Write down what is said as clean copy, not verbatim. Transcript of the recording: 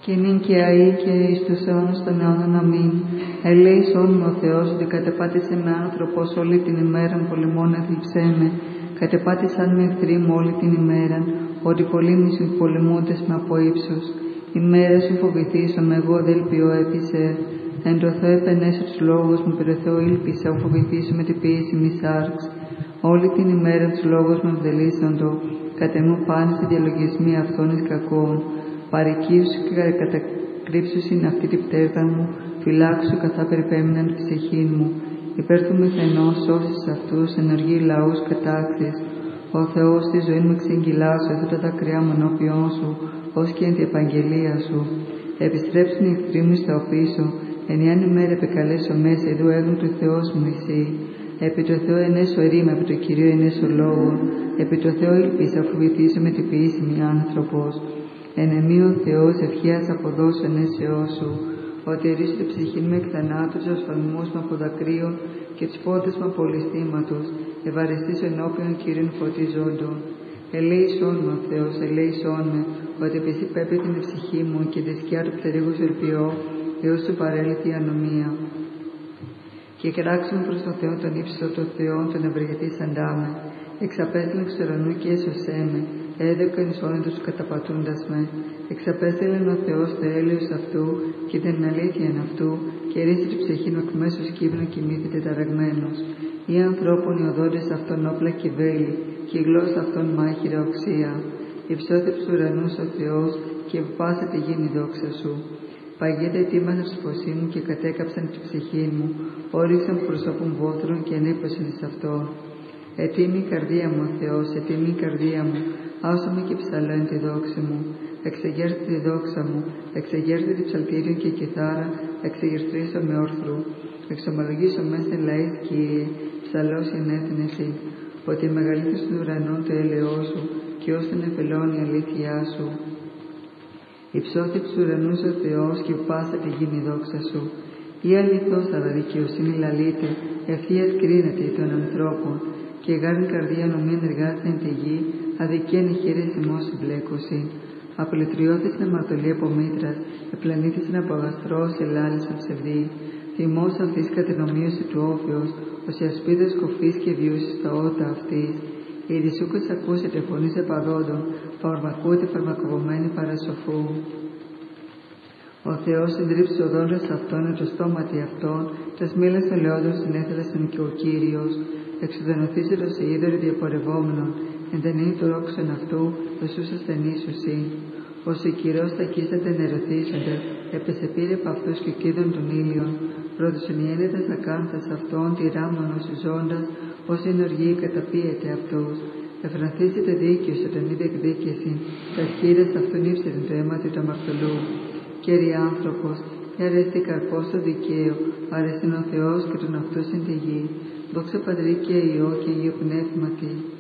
και νυν και αεί και εις τους αιώνας των αιώνων. Αμήν. Ελέησόν με ο Θεός, ότι κατεπάτησε με άνθρωπος όλη την ημέρα, πολεμών έθλιψέ με. Κατεπάτησαν με εχθροί μου όλη την ημέρα, ότι πολλοί μη σου πολεμούντες με από ύψος. Ημέρα σου φοβηθήσομαι, εγώ δε ελπιώ έπεισε. Εν το Θεό επενέσω τους λόγους μου, περ' Θεό ήλπισα, ου φοβηθήσω με την ποιήση μη σάρξ. Όλη την ημέρα τους λόγους μου ευδελίσσοντο, κατ' εμού πάνε στη διαλογισμοί αυτών εις κακών. Παρικείρου και κατακρύψου είναι αυτή την πτέρνα μου, φυλάξου καθά περιπέμειναν τη ψυχή μου. Υπέρ του μηθενός σώσεις αυτούς, ενεργεί λαούς κατάξεις. Ο Θεός στη ζωή μου εξεγγυλάσου, έθω τα δάκρυά μου ενώπιόν σου, ως και εν την επαγγελία σου. Επιστρέψουν οι εχθροί μου στα οπίσω, εν ιάν ημέρα επικαλέσω μέσα, ειδού έγνου του Θεός μου εσύ. Επί το Θεό ενέσω ερήμα, επί το Κυρίο ενέσω λόγον. Επί το Θεό ήλπισα, αφού βυθίσω με την ποιήσιμη άνθρωπος. Εν εμεί ο Θεός ευχίας αποδώσω ενέσεώς σου, ότι ερίσω την ψυχή μου εκ θανάτου, τους ασφαλμούς μου από δακρύων και τους πόδες μου από ληστήματος, ευαριστήσω ενώπιον Κυρίων φωτιζόντων. Ελέησόν με ο Θεός, ελέησόν με, ότι επί εσύ πέπει την ψυχή μου και τη σκιά του πτερίγους ελπιώ, έως σου παρέλθει η ανομία. Και κράξουμε προς τον Θεό τον ύψιστο των Θεών, τον ευεργετήσαντά με. Εξαπέστειλε εξ ουρανού και έσωσέ με, έδωκαν εις όνειδος τους καταπατούντας με. Εξαπέστειλεν ο Θεός το έλεος αυτού και την αλήθεια αυτού, και ρίσε την ψυχή μου εκ μέσους κύβνου κοιμήθητε ταραγμένος. Ή ανθρώπων οι οδόντες αυτών όπλα και βέλη, και η γλώσσα αυτών μάχηρα οξία. Υψώθε τους ουρανούς ο Θεός, και πάσα τη γη η δόξα σου. Παγίδα ετοίμασαν τους φωσί μου και κατέκαψαν την ψυχή μου, όριξαν προσώπων βόθρων και ανέπωσαν εις αυτόν. Ετοίμη η καρδία μου, ο Θεός, ετοίμη η καρδία μου, άσω με και ψαλώ εν τη δόξη μου. Εξεγέρθη τη δόξα μου, εξεγέρθη τη ψαλτήριον και κιθάρα, εξεγερθρίσω με όρθρου. Εξομολογήσω μέσα εν λαείς, Κύριε, ψαλός ενέθεν εσύ, ότι μεγαλύτερος των ουρανών το έλεος σου, και ως τον εφελών η αλήθειά σου. Υψώθη τους ουρανούς ο Θεός, και πάσα τη γη η δόξα σου. Ή αληθώς αλλά δικαιοσύνη λαλείται, ευθείας κρίνεται των ανθρώπων, και γάριν καρδία νομίαν εργάζεται εν τη γη, αδικαίαν οι χέρες ημών συμπλέκωση. Απολυτριώθησαν αμαρτωλή από μήτρας, επλανήθησαν από αγαστρός, ελάλησαν ψευδή. Θυμός αυτής κατενομίωση του όφεως, ως η ασπίδα σκοφής και βιούσης τα ότα αυτής. Η ρισούκος ακούσεται φωνής επαδόντων, φαρμακούται φαρμακοβωμένη παρασοφού. Ο Θεός συντρίψει οδόντας αυτών εν το στόματι αυτών, τας μήλας των λεόντων συνέθελασαν και ο Κύριος. Εξουδενωθήσεται σε είδωρη διαπορευόμενον, εν ταινή το ρόξον αυτού, δοσούς ασθενείς ουσί. Ως ο Κύριος τα κοίσανται νερωθήσονται, επεσεπήρε από αυτούς και κοίδων των ήλιων. Πρόδωσον οι ένετας ακάνθας αυτών, τη ράμνωνος ζώντας, ως η οργή καταπίεται αυτούς. Εφρανθήσετε δίκαιος όταν είδε εκδίκηση, τα χείρες αυτών ύψερε το αίμα του αμαρτωλού. Κύριε άνθρωπος, αρέστη καρπός το δικαίου, αρέστην ο Θεός και τον αυτός εν τη γη. Δόξα Πατρί και Υιό και Υιό Πνεύματι.